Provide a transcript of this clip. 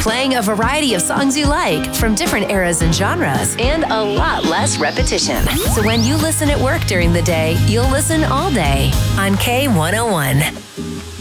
playing a variety of songs you like from different eras and genres, and a lot less repetition. So when you listen at work during the day, you'll listen all day on K101.